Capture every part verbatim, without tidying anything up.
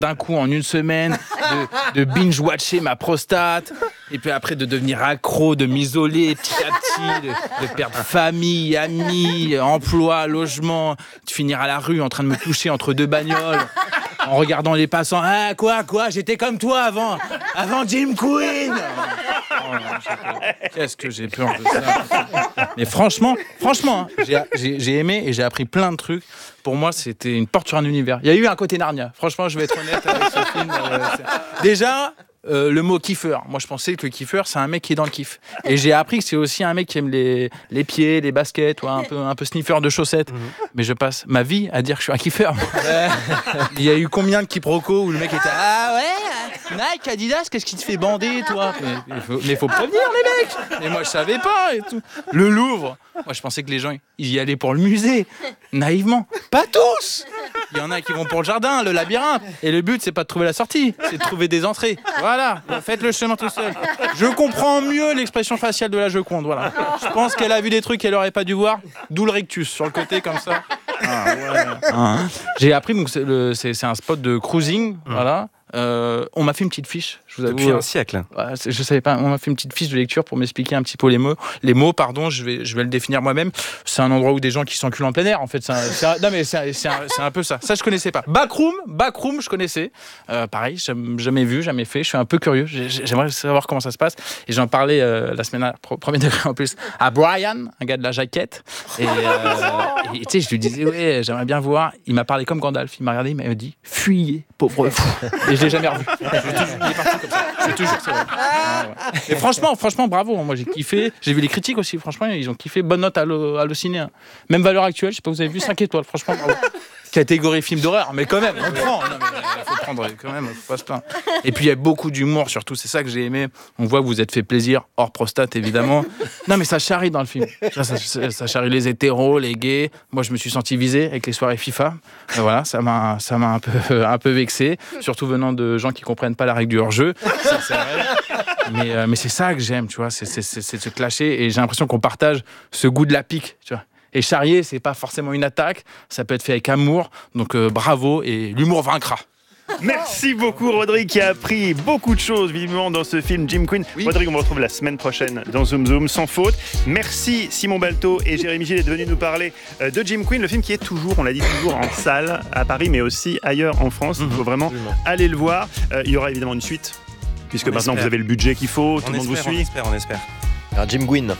d'un coup en une semaine, de, de binge-watcher ma prostate, et puis après de devenir accro, de m'isoler petit à petit, de, de perdre famille, amis, emploi, logement, de finir à la rue en train de me toucher entre deux bagnoles, en regardant les passants. Ah quoi, quoi, j'étais comme toi avant, avant Jim Queen. Oh, non, qu'est-ce que j'ai peur de ça. Mais franchement, franchement, hein, j'ai, j'ai, j'ai aimé et j'ai appris plein de trucs. Pour moi, c'était une porte sur un univers. Il y a eu un côté Narnia. Franchement, je vais être honnête avec ce film. Euh, Déjà, euh, le mot kiffeur. Moi, je pensais que le kiffeur, c'est un mec qui est dans le kiff. Et j'ai appris que c'est aussi un mec qui aime les, les pieds, les baskets, ou un peu, un peu sniffer de chaussettes. Mm-hmm. Mais je passe ma vie à dire que je suis un kiffeur. Il y a eu combien de quiproquos où le mec était « Ah ouais, Nike, Adidas, qu'est-ce qui te fait bander, toi ?» Mais il faut, mais faut prévenir, les mecs. Et moi, je savais pas et tout. Le Louvre. Moi, je pensais que les gens, ils y allaient pour le musée. Naïvement. Pas tous. Il y en a qui vont pour le jardin, le labyrinthe. Et le but, c'est pas de trouver la sortie, c'est de trouver des entrées. Voilà, faites le chemin tout seul. Je comprends mieux l'expression faciale de la Joconde, voilà. Je pense qu'elle a vu des trucs qu'elle aurait pas dû voir, d'où le rictus, sur le côté, comme ça. Ah, ouais. Ah, j'ai appris, donc c'est, le, c'est, c'est un spot de cruising, mmh. voilà. Euh, on m'a fait une petite fiche. Je vous avoue, Depuis un siècle. Euh, je savais pas. On m'a fait une petite fiche de lecture pour m'expliquer un petit peu les mots. Les mots, pardon. Je vais, je vais le définir moi-même. C'est un endroit où des gens qui s'enculent en plein air. En fait, c'est un, c'est un, non mais c'est un, c'est, un, c'est un peu ça. Ça, je connaissais pas. Backroom, backroom, je connaissais. Euh, pareil, jamais vu, jamais fait. Je suis un peu curieux. J'aimerais savoir comment ça se passe. Et j'en parlais euh, la semaine à, premier degré en plus à Brian, un gars de la jaquette. Et euh, tu sais, je lui disais ouais, j'aimerais bien voir. Il m'a parlé comme Gandalf. Il m'a regardé, il m'a dit fuyez, pauvre fou. Et je l'ai jamais revu. Je l'ai toujours, il est parti comme ça. Je toujours c'est vrai. Ah, ouais. Et franchement, franchement, bravo. Moi, j'ai kiffé. J'ai vu les critiques aussi. Franchement, ils ont kiffé. Bonne note à Allociné. Hein. Même valeur actuelle. Je sais pas, vous avez vu cinq étoiles. Franchement, bravo. Catégorie film d'horreur, mais quand même, on prend. Non, mais il faut prendre quand même. Faut pas se plaindre. Et puis il y a beaucoup d'humour surtout. C'est ça que j'ai aimé. On voit que vous êtes fait plaisir hors prostate évidemment. Non, mais ça charrie dans le film. Ça, ça, ça charrie les hétéros, les gays. Moi, je me suis senti visé avec les soirées FIFA. Et voilà, ça m'a, ça m'a un peu, un peu vexé. Surtout venant de gens qui comprennent pas la règle du hors-jeu. Ça, c'est vrai. Mais, euh, mais c'est ça que j'aime, tu vois. C'est, c'est, c'est, c'est de se clasher. Et j'ai l'impression qu'on partage ce goût de la pique, tu vois. Et charrier, c'est pas forcément une attaque, ça peut être fait avec amour, donc euh, bravo, et l'humour vaincra. Merci beaucoup Rodrigue qui a appris beaucoup de choses visiblement dans ce film Jim Queen. Oui. Rodrigue, on vous retrouve la semaine prochaine dans Zoom Zoom sans faute. Merci Simon Balto et Jérémy Gilles d'être venus nous parler de Jim Queen, le film qui est toujours, on l'a dit, toujours en salle à Paris mais aussi ailleurs en France. Mmh, il faut vraiment absolument aller le voir. Euh, il y aura évidemment une suite puisque on maintenant espère. Vous avez le budget qu'il faut, tout on le monde espère, vous suit. On espère, on espère. Alors Jim Queen.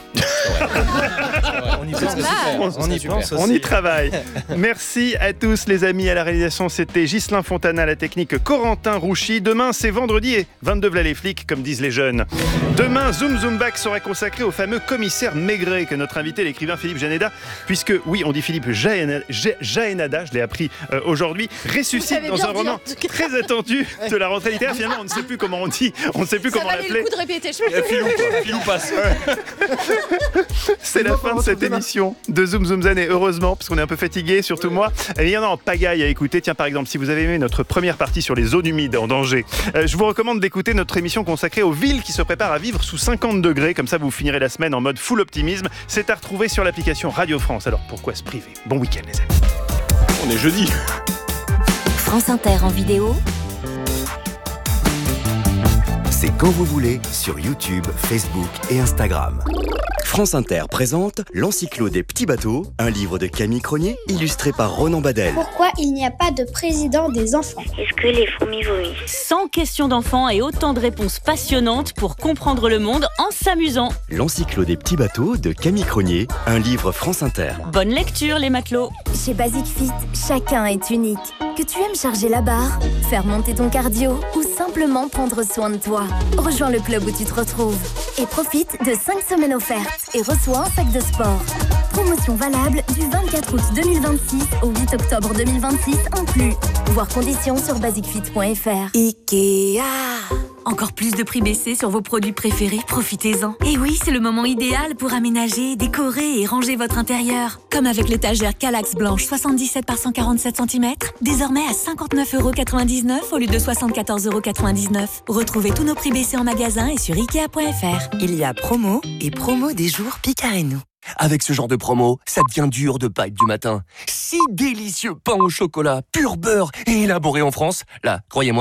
On y pense, on, on y pense aussi. On y travaille. Merci à tous les amis. À la réalisation, c'était Ghislain Fontana, à la technique Corentin Rouchy. Demain, c'est vendredi et vingt-deux v'là les flics, comme disent les jeunes. Demain, Zoom Zoom Back sera consacré au fameux commissaire Maigret que notre invité, l'écrivain Philippe Jaénada, puisque, oui, on dit Philippe Jaénada, Jaénada, je l'ai appris euh, aujourd'hui, ressuscite dans un roman très attendu de la rentrée littéraire. Finalement, on ne sait plus comment on dit, on ne sait plus ça comment l'appeler. Ça valait le coup de répéter. Filou passe. C'est la fin de cette émission de Zoom Zoom Zen et heureusement parce qu'on est un peu fatigué, surtout ouais. moi. Il y en a en pagaille à écouter. Tiens par exemple, si vous avez aimé notre première partie sur les zones humides en danger, euh, je vous recommande d'écouter notre émission consacrée aux villes qui se préparent à vivre sous cinquante degrés. Comme ça, vous finirez la semaine en mode full optimisme. C'est à retrouver sur l'application Radio France. Alors pourquoi se priver ? Bon week-end les amis. On est jeudi. France Inter en vidéo. C'est quand vous voulez sur YouTube, Facebook et Instagram. France Inter présente L'Encyclo des petits bateaux, un livre de Camille Cronier illustré par Ronan Badel. Pourquoi il n'y a pas de président des enfants ? Est-ce que les fourmis vomissent ? cent questions d'enfants et autant de réponses passionnantes pour comprendre le monde en s'amusant. L'Encyclo des petits bateaux de Camille Cronier, un livre France Inter. Bonne lecture les matelots. Chez Basic Fit, chacun est unique. Que tu aimes charger la barre, faire monter ton cardio ou simplement prendre soin de toi. Rejoins le club où tu te retrouves et profite de cinq semaines offertes et reçois un sac de sport. Promotion valable du vingt-quatre août deux mille vingt-six au huit octobre deux mille vingt-six inclus. Voir conditions sur basic fit point f r. Ikea. Encore plus de prix baissés sur vos produits préférés, profitez-en. Et oui, c'est le moment idéal pour aménager, décorer et ranger votre intérieur. Comme avec l'étagère Kallax blanche soixante-dix-sept par cent quarante-sept centimètres, désormais à cinquante-neuf euros quatre-vingt-dix-neuf au lieu de soixante-quatorze euros quatre-vingt-dix-neuf. Retrouvez tous nos prix baissés en magasin et sur ikea point f r. Il y a promo et promo des jours Picareno. Avec ce genre de promo, ça devient dur de pas être du matin. Si délicieux pain au chocolat, pur beurre et élaboré en France. Là, croyez-moi,